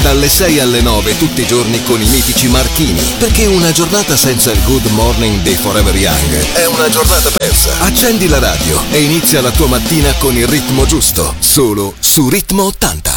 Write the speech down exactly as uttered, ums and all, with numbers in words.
dalle sei alle nove tutti i giorni con i mitici Marchini, perché una giornata senza il Good Morning dei Forever Young è una giornata persa. Accendi la radio e inizia la tua mattina con il ritmo giusto, solo su Ritmo ottanta.